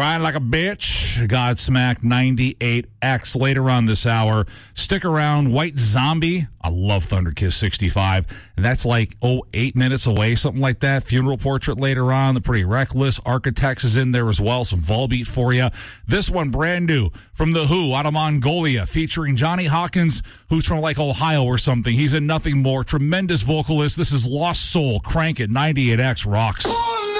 Crying Like a Bitch, Godsmack 98X later on this hour. Stick around. White Zombie. I love Thunder Kiss 65. And that's like, 8 minutes away, something like that. Funeral Portrait later on. The Pretty Reckless. Architects is in there as well. Some Volbeat for you. This one brand new from The Who out of Mongolia featuring Johnny Hawkins, who's from like Ohio or something. He's in Nothing More. Tremendous vocalist. This is Lost Soul. Crank it. 98X rocks.